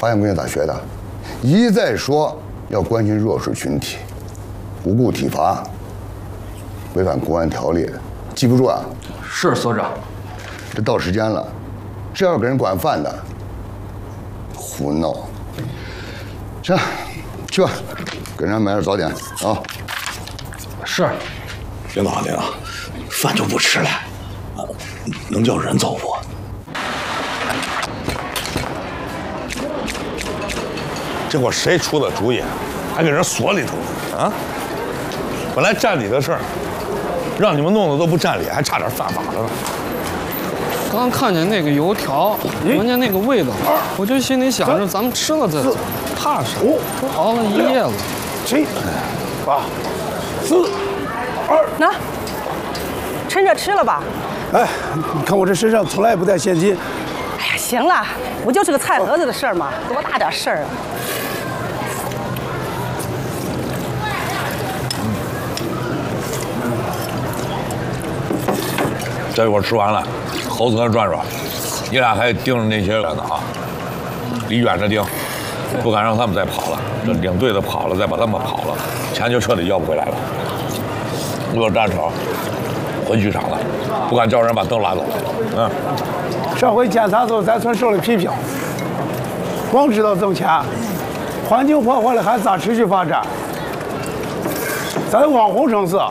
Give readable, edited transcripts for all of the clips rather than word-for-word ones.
发现姑娘咋学的？一再说要关心弱势群体，不顾体罚，违反公安条例，记不住啊？ 是所长。 这到时间了，这要给人管饭的，胡闹！行，去吧，给人家买点早点啊。 是。 领导，饭就不吃了，能叫人走不？这会谁出的主意，还给人锁里头啊？本来占理的事儿，让你们弄得都不占理，还差点犯法了呢。 刚看见那个油条，闻见那个味道，我就心里想着咱们吃了再走，怕啥？都熬了一夜了。 7、8、4、2， 那，趁热吃了吧。 哎，你看我这身上从来不带现金。 哎呀，行了，不就是个菜盒子的事儿嘛，多大点事儿啊！ 这会儿吃完了，后侧转转，你俩还盯着那些人呢啊，离远着盯，不敢让他们再跑了。这领队的跑了，再把他们跑了，钱就彻底要不回来了。我站手，回剧场了，不敢叫人把灯拉走。 上回检查时候，咱村受了批评，光知道挣钱，环境破坏了还咋持续发展？咱网红城市。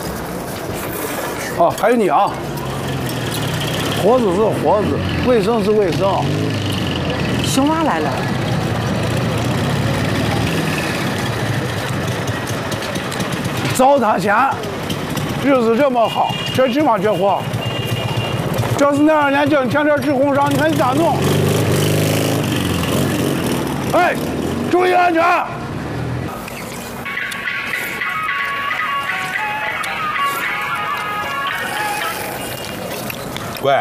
哦，还有你啊。活子是活子，卫生是卫生。 熊妈来了。 糟蹋钱，日子这么好，这芝麻绝活。要是那2年叫你天天治工伤，你看你咋弄？哎，注意安全！ 喂，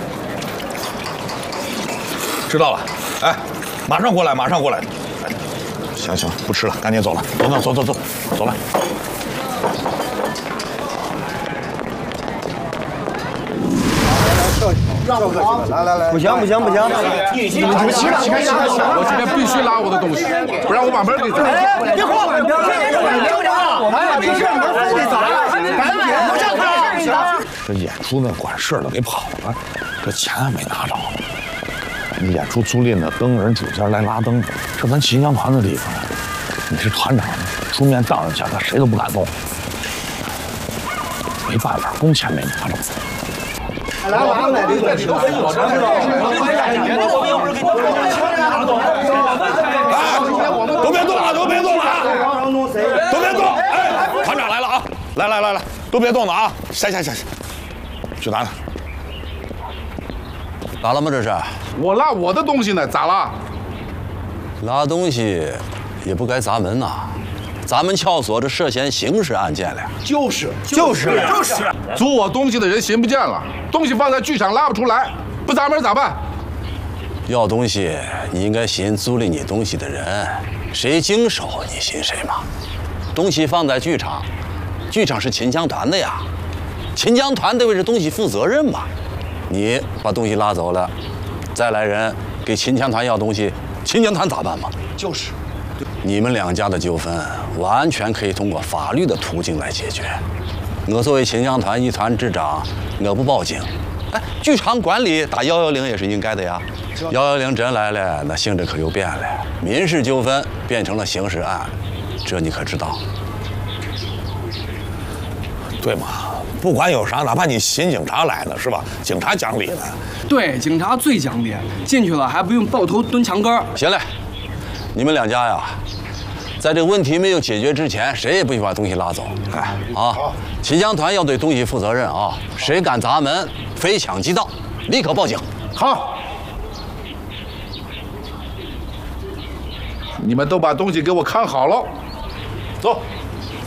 知道了，哎，马上过来，马上过来。行，不吃了，赶紧走了，走了。 来，不行！ 你们起来！我今天必须拉我的东西，不然我把门给砸了。 别慌，没事，门非得砸，赶紧不让他。 这演出那管事的给跑了，这钱还没拿着。演出租赁的灯人主家来拉灯，这咱秦腔团的地方，你是团长，出面当一下，他谁都不敢动。没办法，工钱没拿着。 来，我安排这个都可以有常识的。 都别动了！都别动！哎，团长来了啊！来，都别动了啊！下，去拿。 咋了吗？这是？ 我拉我的东西呢，咋了？ 拉东西也不该砸门呐！咱们撬所这涉嫌刑事案件了。 就是，租我东西的人寻不见了，东西放在剧场拉不出来，不砸门咋办？ 要东西你应该寻租赁你东西的人，谁经手你寻谁嘛。东西放在剧场，剧场是秦腔团的呀，秦腔团得为这东西负责任嘛。你把东西拉走了，再来人给秦腔团要东西，秦腔团咋办嘛？ 就是。 你们2家的纠纷完全可以通过法律的途径来解决。我作为秦腔团一团之长，我不报警，哎，剧场管理打110也是应该的呀。110真来了，那性质可就变了，民事纠纷变成了刑事案，这你可知道？ 对嘛？不管有啥，哪怕你寻警察来呢，是吧？警察讲理呢。 对，警察最讲理，进去了还不用抱头蹲墙根儿。 行嘞，你们2家呀，在这个问题没有解决之前，谁也不许把东西拉走。哎，啊，秦腔团要对东西负责任啊！谁敢砸门、非抢即盗，立刻报警。 好。你们都把东西给我看好了，走。